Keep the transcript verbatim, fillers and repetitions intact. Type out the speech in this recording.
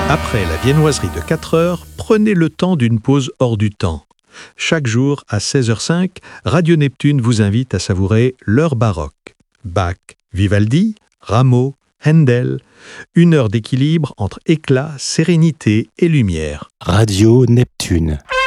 Après la viennoiserie de quatre heures, prenez le temps d'une pause hors du temps. Chaque jour, à seize heures cinq, Radio Neptune vous invite à savourer l'heure baroque. Bach, Vivaldi, Rameau, Handel. Une heure d'équilibre entre éclat, sérénité et lumière. Radio Neptune.